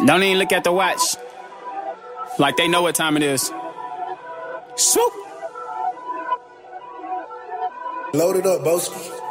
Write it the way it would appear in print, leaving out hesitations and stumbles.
Don't even look at the watch. Like they know what time it is. Swoop. Load it up, Boski.